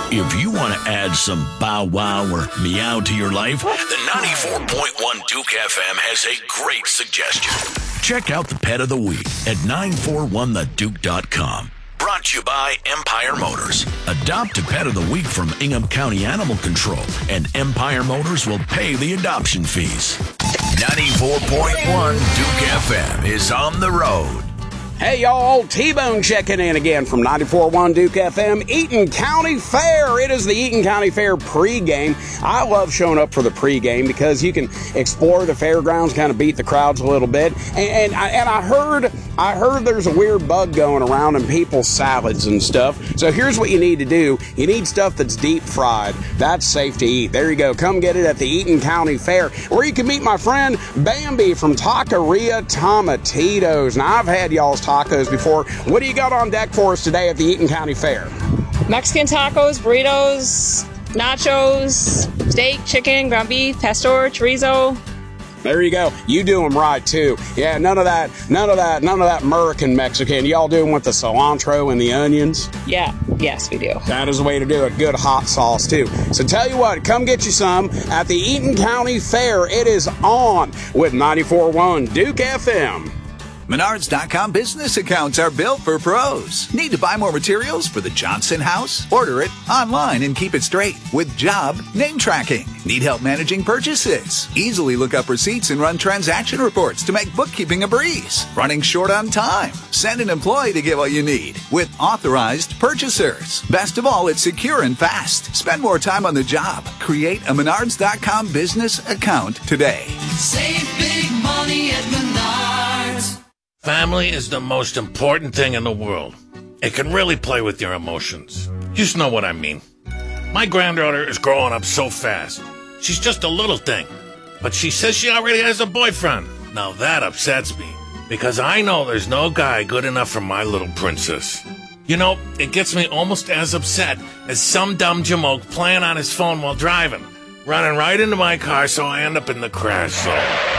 If you want to add some bow wow or meow to your life, the 94.1 Duke FM has a great suggestion. Check out the Pet of the Week at 941theduke.com. Brought to you by Empire Motors. Adopt a Pet of the Week from Ingham County Animal Control, and Empire Motors will pay the adoption fees. 94.1 Duke FM is on the road. Hey, y'all, T-Bone checking in again from 94.1 Duke FM, Eaton County Fair. It is the Eaton County Fair pregame. I love showing up for the pregame because you can explore the fairgrounds, kind of beat the crowds a little bit. And I heard there's a weird bug going around in people's salads and stuff. So here's what you need to do. You need stuff that's deep fried. That's safe to eat. There you go. Come get it at the Eaton County Fair, where you can meet my friend Bambi from Taqueria Tomatitos. Now, I've had y'all's tacos before. What do you got on deck for us today at the Eaton County Fair? Mexican tacos, burritos, nachos, steak, chicken, ground beef, pastor, chorizo. There you go. You do them right too. Yeah, none of that American Mexican. Y'all do them with the cilantro and the onions. Yeah, yes, we do. That is the way to do it. Good hot sauce too. So tell you what, come get you some at the Eaton County Fair. It is on with 94.1 Duke FM. Menards.com business accounts are built for pros. Need to buy more materials for the Johnson house? Order it online and keep it straight with job name tracking. Need help managing purchases? Easily look up receipts and run transaction reports to make bookkeeping a breeze. Running short on time? Send an employee to get what you need with authorized purchasers. Best of all, it's secure and fast. Spend more time on the job. Create a Menards.com business account today. Save big money at Menards. Family is the most important thing in the world. It can really play with your emotions. You just know what I mean. My granddaughter is growing up so fast. She's just a little thing. But she says she already has a boyfriend. Now that upsets me, because I know there's no guy good enough for my little princess. You know, it gets me almost as upset as some dumb jamoke playing on his phone while driving, running right into my car so I end up in the crash zone.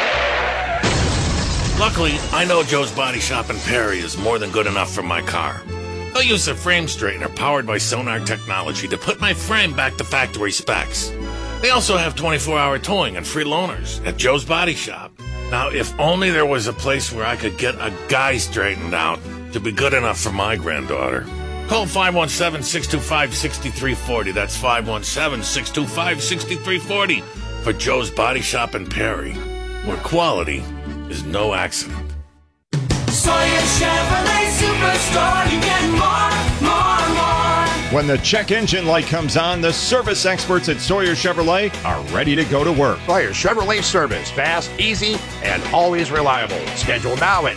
Luckily, I know Joe's Body Shop in Perry is more than good enough for my car. They'll use a frame straightener powered by Sonar technology to put my frame back to factory specs. They also have 24-hour towing and free loaners at Joe's Body Shop. Now, if only there was a place where I could get a guy straightened out to be good enough for my granddaughter. Call 517-625-6340. That's 517-625-6340 for Joe's Body Shop in Perry, where quality is no accident. Sawyer Chevrolet Superstore, you get more. When the check engine light comes on, the service experts at Sawyer Chevrolet are ready to go to work. Sawyer Chevrolet service, fast, easy, and always reliable. Schedule now at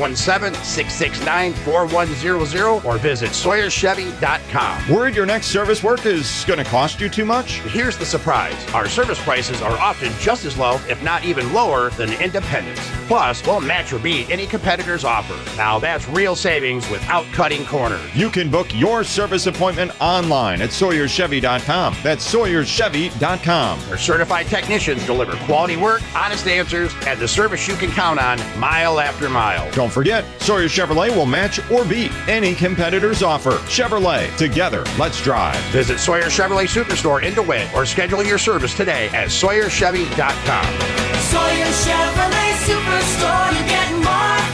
517-669-4100 or visit SawyerChevy.com. Worried your next service work is going to cost you too much? Here's the surprise. Our service prices are often just as low, if not even lower, than independents. Plus, we'll match or beat any competitor's offer. Now that's real savings without cutting corners. You can book your service appointment online at SawyerChevy.com. That's SawyerChevy.com. Our certified technicians deliver quality work, honest answers, and the service you can count on mile after mile. Don't forget, Sawyer Chevrolet will match or beat any competitor's offer. Chevrolet, together, let's drive. Visit Sawyer Chevrolet Superstore in DeWitt or schedule your service today at SawyerChevy.com. Sawyer Chevrolet Superstore, you get more.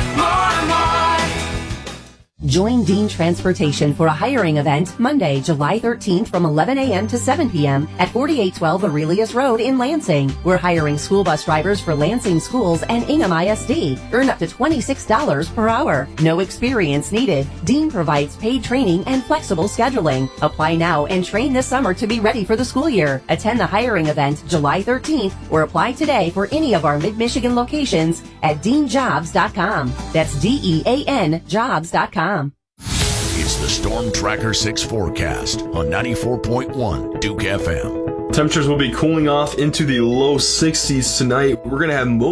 Join Dean Transportation for a hiring event Monday, July 13th from 11 a.m. to 7 p.m. at 4812 Aurelius Road in Lansing. We're hiring school bus drivers for Lansing Schools and Ingham ISD. Earn up to $26 per hour. No experience needed. Dean provides paid training and flexible scheduling. Apply now and train this summer to be ready for the school year. Attend the hiring event July 13th or apply today for any of our Mid-Michigan locations at deanjobs.com. That's DEAN jobs.com. It's the Storm Tracker 6 forecast on 94.1 Duke FM. Temperatures will be cooling off into the low 60s tonight. We're going to have most